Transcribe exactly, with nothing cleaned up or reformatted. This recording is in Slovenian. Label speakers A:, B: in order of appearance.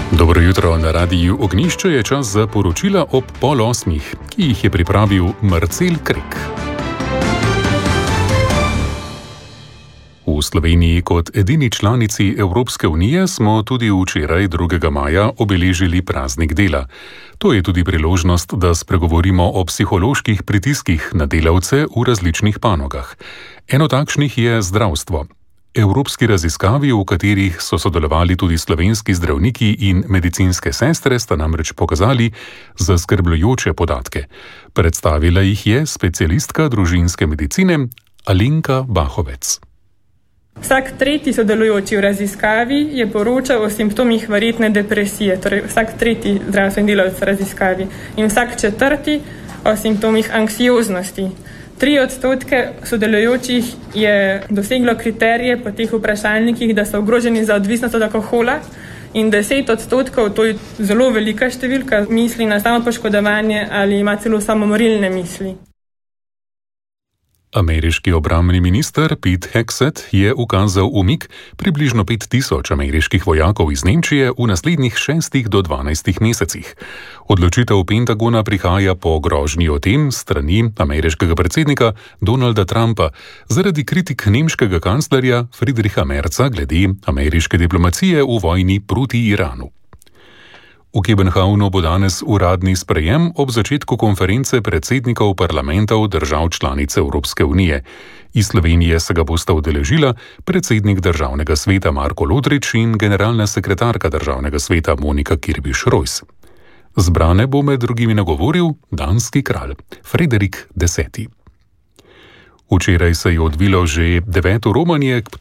A: Dobro jutro, na radiju Ognjišče je čas za poročila ob pol osmih, ki jih je pripravil Marcel Krek. V Sloveniji kot edini članici Evropske unije smo tudi včeraj drugega maja obeležili praznik dela. To je tudi priložnost, da spregovorimo o psiholoških pritiskih na delavce v različnih panogah. Eno takšnih je zdravstvo. Evropski raziskavi, v katerih so sodelovali tudi slovenski zdravniki in medicinske sestre, sta namreč pokazali zaskrbljujoče podatke. Predstavila jih je specialistka družinske medicine Alenka Bahovec.
B: Vsak tretji sodelujoči v raziskavi je poročal o simptomih verjetne depresije, torej vsak tretji zdravstveni delavec v raziskavi, in vsak četrti o simptomih anksioznosti. Tri odstotke sodelujočih je doseglo kriterije po teh vprašalnikih, da so ogroženi za odvisnost od alkohola, in deset odstotkov, to je zelo velika številka, misli na samopoškodovanje ali ima celo samomorilne misli.
A: Ameriški obrambni minister Pete Hegseth je ukazal umik približno pet tisoč ameriških vojakov iz Nemčije v naslednjih šestih do dvanajstih mesecih. Odločitev Pentagona prihaja po grožnji o tem strani ameriškega predsednika Donalda Trumpa zaradi kritik nemškega kanclerja Friedricha Merza glede ameriške diplomacije v vojni proti Iranu. V Kopenhavnu bo danes uradni sprejem ob začetku konference predsednikov parlamentov držav članic Evropske unije. Iz Slovenije se ga bosta udeležila predsednik državnega sveta Marko Lotrič in generalna sekretarka državnega sveta Monika Kirbiš-Rojs. Zbrane bo med drugimi nagovoril danski kralj Frederik deseti. Včeraj se je odvilo že deveto romanje k